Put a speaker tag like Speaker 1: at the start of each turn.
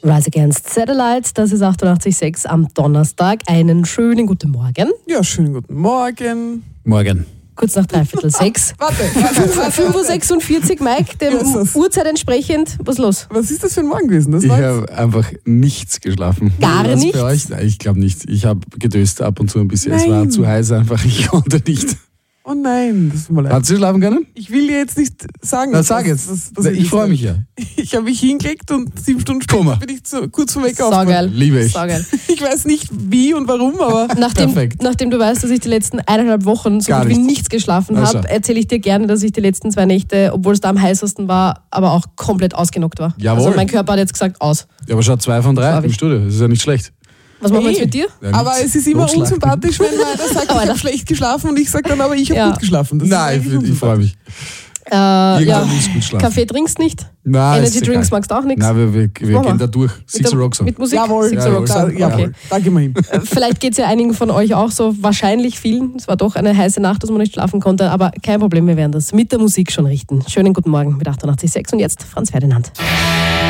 Speaker 1: Rise Against Satellite, das ist 88,6 am Donnerstag. Einen schönen guten Morgen.
Speaker 2: Ja, schönen guten Morgen.
Speaker 3: Morgen.
Speaker 1: Kurz nach 5:45.
Speaker 2: Warte.
Speaker 1: 5:46 Uhr, Mike, dem
Speaker 2: Jesus.
Speaker 1: Uhrzeit entsprechend. Was ist los?
Speaker 2: Was ist das für ein Morgen gewesen? Das
Speaker 3: Ich
Speaker 2: war jetzt-
Speaker 3: habe einfach nichts geschlafen.
Speaker 1: Gar
Speaker 3: Was
Speaker 1: nichts?
Speaker 3: Bei euch? Nein, ich glaube nicht. Ich habe gedöst ab und zu ein bisschen. Es
Speaker 2: Nein.
Speaker 3: war zu heiß einfach. Ich konnte nicht.
Speaker 2: Oh nein, das ist mal leid.
Speaker 3: Hat sie schlafen können?
Speaker 2: Ich will dir jetzt nicht sagen.
Speaker 3: Na, sag jetzt. Ich freue mich ja.
Speaker 2: Ich habe mich hingelegt und 7 Stunden
Speaker 3: Guck mal.
Speaker 2: später bin ich kurz vor Weg
Speaker 1: Saugeil.
Speaker 3: Liebe ich.
Speaker 1: Saugeil.
Speaker 2: Ich weiß nicht wie und warum, aber
Speaker 3: Perfekt.
Speaker 1: Nachdem du weißt, dass ich die letzten 1,5 Wochen so
Speaker 3: Gar
Speaker 1: gut wie
Speaker 3: nichts.
Speaker 1: nichts geschlafen
Speaker 3: Also.
Speaker 1: habe, erzähle ich dir gerne, dass ich die letzten 2 Nächte, obwohl es da am heißesten war, aber auch komplett ausgenockt war.
Speaker 3: Jawohl.
Speaker 1: Also mein Körper hat jetzt gesagt, aus.
Speaker 3: Ja, aber schon 2 von 3
Speaker 1: Darf
Speaker 3: im
Speaker 1: ich?
Speaker 3: Studio. Das ist ja nicht schlecht.
Speaker 1: Was machen wir jetzt
Speaker 2: Hey.
Speaker 1: mit dir?
Speaker 3: Ja,
Speaker 2: aber
Speaker 3: nichts.
Speaker 2: es ist immer
Speaker 3: Notschlag.
Speaker 2: unsympathisch, wenn einer sagt, ich habe schlecht geschlafen und ich sage dann, aber ich habe
Speaker 1: Ja.
Speaker 2: gut geschlafen. Das ist
Speaker 3: Nein,
Speaker 2: eigentlich
Speaker 3: ich freue mich.
Speaker 1: Ja.
Speaker 3: Irgendwann muss ich gut schlafen.
Speaker 1: Kaffee trinkst nicht?
Speaker 3: Nein,
Speaker 1: Energy
Speaker 3: ist egal.
Speaker 1: Drinks magst du auch nichts?
Speaker 3: Nein, wir
Speaker 1: machen wir?
Speaker 3: gehen da durch. Six
Speaker 1: der-
Speaker 3: Rock Song.
Speaker 1: Mit Musik?
Speaker 2: Jawohl,
Speaker 1: Six
Speaker 3: Jawohl.
Speaker 1: Rock Song.
Speaker 2: Jawohl,
Speaker 1: Okay.
Speaker 2: da gehen wir hin.
Speaker 1: Vielleicht geht es ja einigen von euch auch so, wahrscheinlich vielen. Es war doch eine heiße Nacht, dass man nicht schlafen konnte, aber kein Problem, wir werden das mit der Musik schon richten. Schönen guten Morgen mit 88,6 und jetzt Franz Ferdinand.